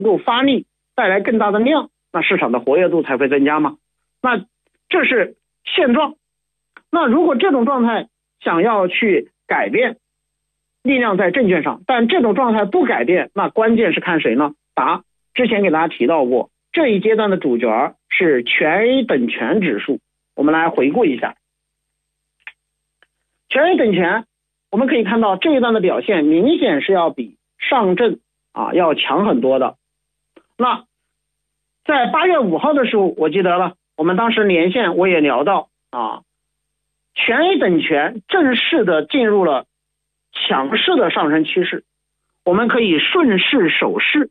够发力，带来更大的量，那市场的活跃度才会增加嘛。那这是现状。那如果这种状态想要去改变，力量在证券上，但这种状态不改变，那关键是看谁呢？答，之前给大家提到过，这一阶段的主角是全 A 等权指数。我们来回顾一下全 A 等权，我们可以看到这一段的表现明显是要比上证要强很多的。那在8月5号的时候，我记得了，我们当时连线我也聊到全 A 等权正式的进入了强势的上升趋势，我们可以顺势守势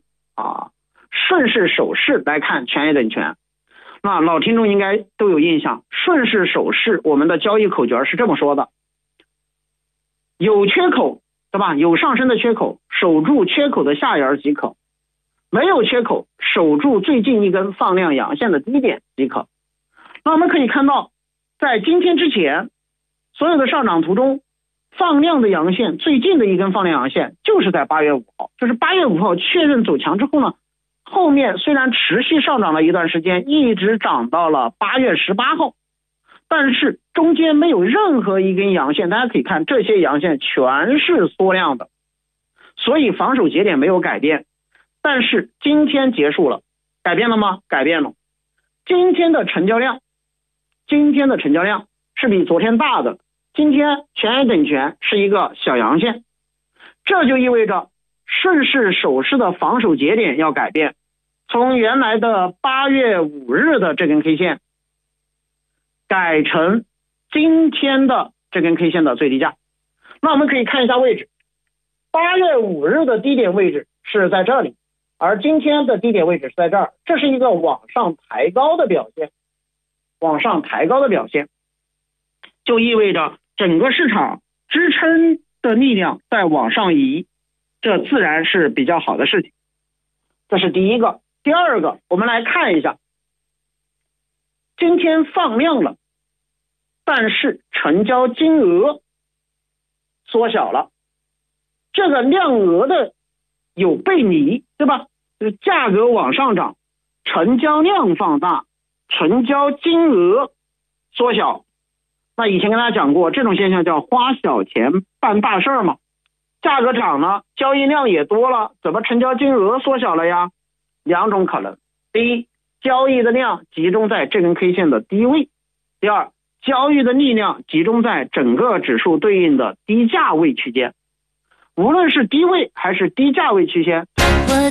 来看全 A 等权。那老听众应该都有印象，顺势守势我们的交易口诀是这么说的：有缺口，对吧？有上升的缺口，守住缺口的下沿即可；没有缺口，守住最近一根放量阳线的低点即可。那我们可以看到，在今天之前，所有的上涨图中，放量的阳线最近的一根放量阳线就是在8月5号，就是8月5号确认走强之后呢，后面虽然持续上涨了一段时间，一直涨到了8月18号，但是中间没有任何一根阳线，大家可以看这些阳线全是缩量的，所以防守节点没有改变。但是今天结束了，改变了吗？改变了。今天的成交量是比昨天大的，今天全 A 等权是一个小阳线，这就意味着顺势守势的防守节点要改变，从原来的8月5日的这根 K 线改成今天的这根 K 线的最低价。那我们可以看一下位置，8月5日的低点位置是在这里，而今天的低点位置是在这儿，这是一个往上抬高的表现，就意味着整个市场支撑的力量在往上移，这自然是比较好的事情。这是第一个。第二个，我们来看一下，今天放量了，但是成交金额缩小了，这个量额的有背离，对吧？就是价格往上涨，成交量放大，成交金额缩小。那以前跟大家讲过，这种现象叫花小钱办大事嘛。价格涨了，交易量也多了，怎么成交金额缩小了呀？两种可能：第一，交易的量集中在这根 K 线的低位；第二，交易的力量集中在整个指数对应的低价位区间。无论是低位还是低价位区间，